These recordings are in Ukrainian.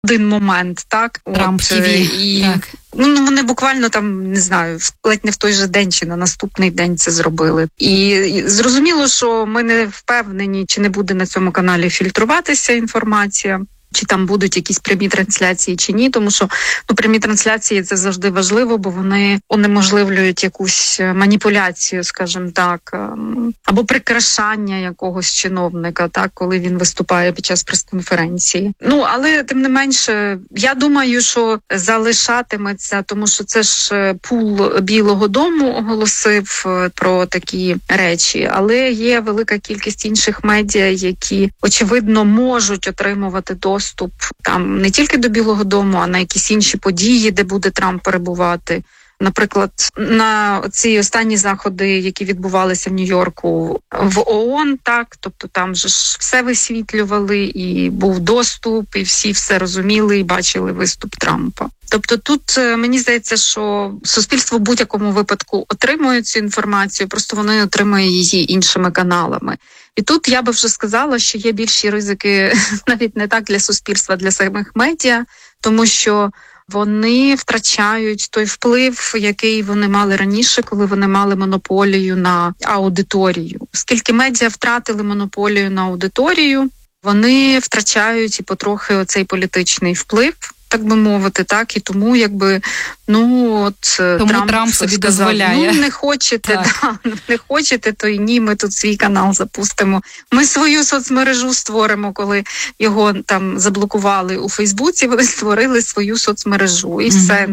один момент, так? Трамп ТВ, так. Ну, вони буквально там, не знаю, ледь не в той же день чи на наступний день це зробили. І зрозуміло, що ми не впевнені, чи не буде на цьому каналі фільтруватися інформація, чи там будуть якісь прямі трансляції, чи ні, тому що прямі трансляції – це завжди важливо, бо вони унеможливлюють якусь маніпуляцію, скажімо так, або прикрашання якогось чиновника, так, коли він виступає під час прес-конференції. Але тим не менше, я думаю, що залишатиметься, тому що це ж пул Білого дому оголосив про такі речі, але є велика кількість інших медіа, які, очевидно, можуть отримувати доступ там не тільки до Білого дому, а на якісь інші події, де буде Трамп перебувати. Наприклад, на ці останні заходи, які відбувалися в Нью-Йорку, в ООН, так, тобто там же ж все висвітлювали, і був доступ, і всі все розуміли, і бачили виступ Трампа. Тобто тут, мені здається, що суспільство в будь-якому випадку отримує цю інформацію, просто вони отримують її іншими каналами. І тут я би вже сказала, що є більші ризики навіть не так для суспільства, для самих медіа, тому що вони втрачають той вплив, який вони мали раніше, коли вони мали монополію на аудиторію. Оскільки медіа втратили монополію на аудиторію, вони втрачають і потрохи оцей політичний вплив, так би мовити, так, і тому Трамп собі сказав, дозволяє. Не хочете, то й ні, ми тут свій канал запустимо. Ми свою соцмережу створимо, коли його там заблокували у Фейсбуці, вони створили свою соцмережу, і все,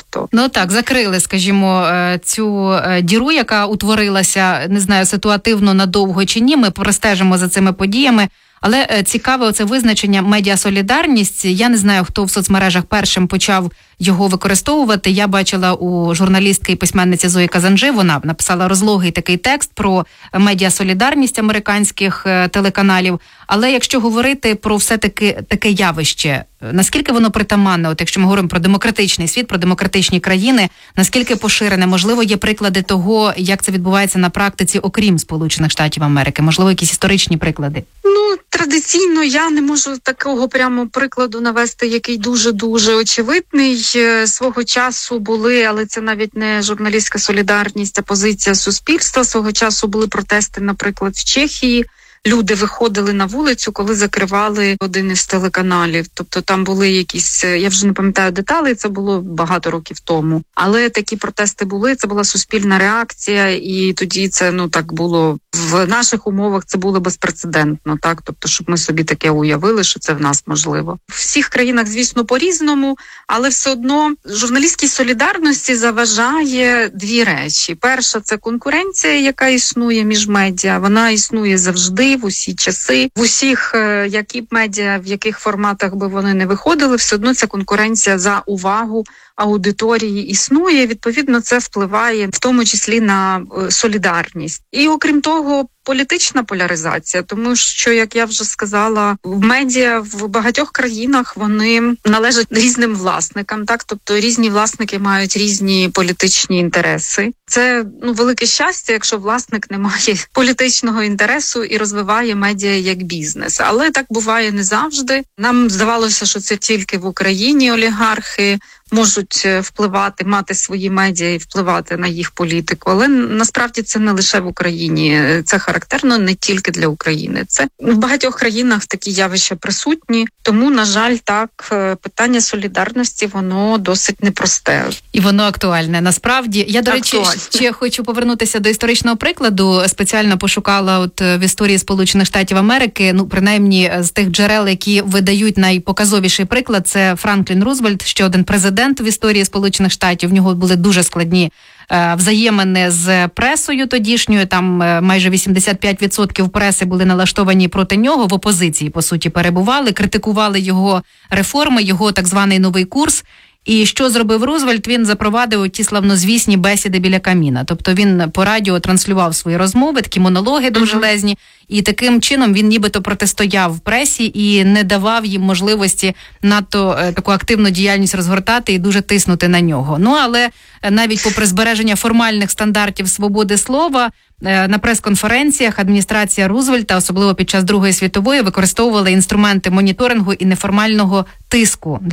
закрили, скажімо, цю діру, яка утворилася, не знаю, ситуативно надовго чи ні, ми простежимо за цими подіями. Але цікаве оце визначення медіасолідарність. Я не знаю, хто в соцмережах першим почав його використовувати. Я бачила у журналістки і письменниці Зої Казанжи, вона написала розлогий такий текст про медіасолідарність американських телеканалів. Але якщо говорити про все-таки таке явище, наскільки воно притаманне, от якщо ми говоримо про демократичний світ, про демократичні країни, наскільки поширене? Можливо, є приклади того, як це відбувається на практиці, окрім Сполучених Штатів Америки? Можливо, якісь історичні приклади? Традиційно я не можу такого прямо прикладу навести, який дуже-дуже очевидний. Свого часу були, але це навіть не журналістська солідарність, а позиція суспільства. Свого часу були протести, наприклад, в Чехії. Люди виходили на вулицю, коли закривали один із телеканалів. Тобто там були якісь, я вже не пам'ятаю деталей, це було багато років тому. Але такі протести були, це була суспільна реакція, і тоді це, так було в наших умовах, це було безпрецедентно, так? Тобто, щоб ми собі таке уявили, що це в нас можливо. В всіх країнах, звісно, по-різному, але все одно журналістській солідарності заважає дві речі. Перша – це конкуренція, яка існує між медіа. Вона існує завжди, в усі часи, в усіх, які б медіа, в яких форматах би вони не виходили, все одно ця конкуренція за увагу аудиторії існує, відповідно це впливає в тому числі на солідарність. І окрім того, політична поляризація, тому що, як я вже сказала, в медіа в багатьох країнах вони належать різним власникам, так, тобто різні власники мають різні політичні інтереси. Це велике щастя, якщо власник не має політичного інтересу і розвиває медіа як бізнес. Але так буває не завжди. Нам здавалося, що це тільки в Україні олігархи можуть впливати, мати свої медіа і впливати на їх політику. Але насправді це не лише в Україні. Це характерно не тільки для України. Це в багатьох країнах такі явища присутні. Тому, на жаль, так, питання солідарності, воно досить непросте. І воно актуальне. Насправді, я, до речі, ще хочу повернутися до історичного прикладу. Спеціально пошукала в історії Сполучених Штатів Америки, принаймні з тих джерел, які видають найпоказовіший приклад, це Франклін Рузвельт, ще один президент в історії Сполучених Штатів. В нього були дуже складні взаємини з пресою тодішньою, там майже 85% преси були налаштовані проти нього, в опозиції, по суті, перебували, критикували його реформи, його так званий новий курс. І що зробив Рузвельт? Він запровадив ті славнозвісні бесіди біля каміна. Тобто він по радіо транслював свої розмови, такі монологи довжелезні, і таким чином він нібито протистояв пресі і не давав їм можливості надто таку активну діяльність розгортати і дуже тиснути на нього. Але навіть попри збереження формальних стандартів свободи слова, на прес-конференціях адміністрація Рузвельта, особливо під час Другої світової, використовувала інструменти моніторингу і неформального тиску